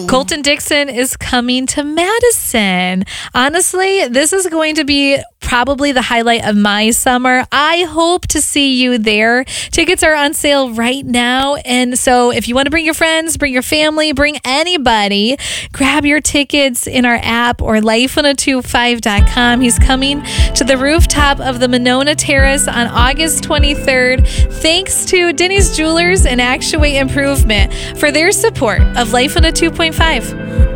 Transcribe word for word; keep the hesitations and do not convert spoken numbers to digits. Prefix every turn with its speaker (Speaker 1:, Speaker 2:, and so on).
Speaker 1: Colton Dixon is coming to Madison. Honestly, this is going to be probably the highlight of my summer. I hope to see you there. Tickets are on sale right now. And so if you want to bring your friends, bring your family, bring anybody, grab your tickets in our app or life one oh two five dot com. He's coming to the rooftop of the Monona Terrace on August twenty-third. Thanks to Denny's Jewelers and Actuate Improvement for their support of Life one oh two point five.